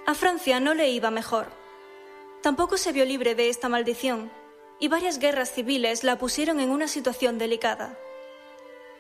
A Francia no le iba mejor. Tampoco se vio libre de esta maldición, y varias guerras civiles la pusieron en una situación delicada.